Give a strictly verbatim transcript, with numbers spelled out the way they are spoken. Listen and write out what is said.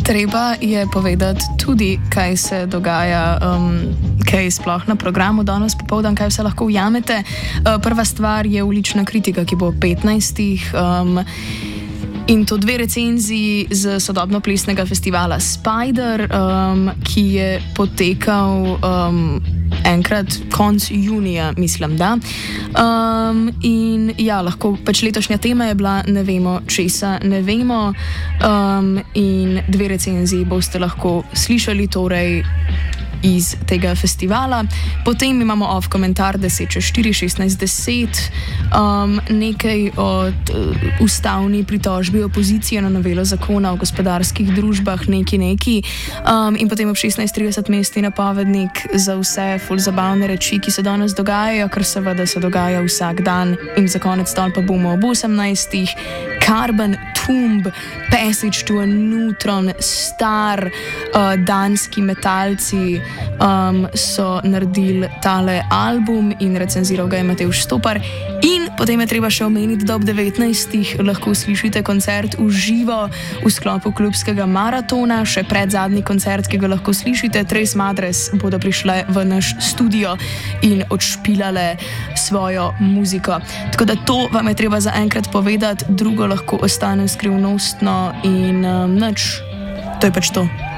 Treba je povedati tudi, kaj se dogaja, um, kaj je sploh na programu danes popoldan, kaj vse lahko ujamete. Uh, prva stvar je ulična kritika, ki bo ob petnajstih. Um, In to dve recenziji z sodobno plesnega festivala Spider, um, ki je potekal um, enkrat konc junija, mislim, da. Um, in ja, lahko pač letošnja tema je bila Ne vemo česa, ne vemo. Um, in dve recenziji boste lahko slišali torej iz tega festivala. Potem imamo off komentar deset čez štiri, šestnajst deset, um, nekaj od uh, ustavni pritožbi opozicije na novelo zakona o gospodarskih družbah, neki neki. Um, in potem ob šestnajst trideset mesti napovednik za vse ful zabavne reči, ki se danes dogajajo, ker seveda se dogaja vsak dan. In za konec dan pa bomo ob osemnajstih Carbon Tomb, Passage to a Neutron, star uh, danski metalci um, so naredili tale album in recenziral ga je Matevž Stopar. In potem je treba še omeniti, da ob devetnajstih lahko slišite koncert v živo v sklopu klubskega maratona, še pred zadnji koncert, ki ga lahko slišite. Tres Madres bodo prišle v naš studio in odšpilale svojo muziko. Tako da to vam je treba zaenkrat povedati, drugo lahko ostane skrivnostno in um, nič. To je pač to.